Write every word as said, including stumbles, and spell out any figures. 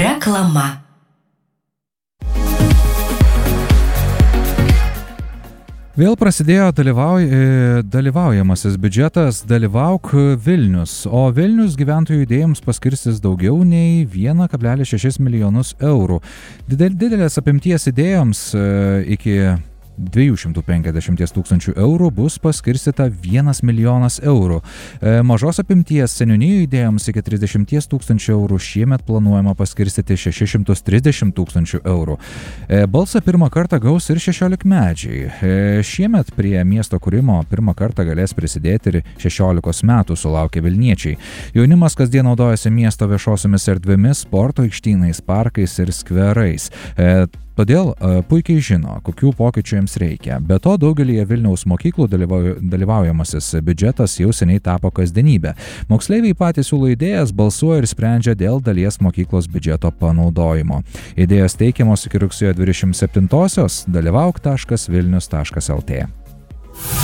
Reklama. Vėl prasidėjo dalyvauj, dalyvaujamasis biudžetas Dalyvauk Vilnius, o Vilnius gyventojų idėjoms paskirstys daugiau nei vienas kablelis šeši milijonus eurų. Didelės apimties idėjoms iki dviejų šimtų penkiasdešimt tūkstančių eurų bus paskirstyta vienas milijonas eurų. Mažos apimties seniūnijų idėjoms iki trisdešimt tūkstančių eurų šiemet planuojama paskirstyti šešis šimtus trisdešimt tūkstančių eurų. Balsą pirmą kartą gaus ir šešiolikmečiai. Šiemet prie miesto kūrimo pirmą kartą galės prisidėti ir šešiolikos metų sulaukę Vilniečiai. Jaunimas kasdien naudojasi miesto viešosiomis erdvėmis, sporto aikštynais, parkais ir skverais. Todėl puikiai žino, kokių pokyčių jiems reikia. Be to, daugelį Vilniaus mokyklų dalyvaujamasis biudžetas jau seniai tapo kasdienybė. Moksleiviai patys siūlo idėjas, balsuoja ir sprendžia dėl dalies mokyklos biudžeto panaudojimo. Idėjos teikiamos iki rugsėjo dvidešimt septintosios dalyvauk taškas vilnius taškas lt.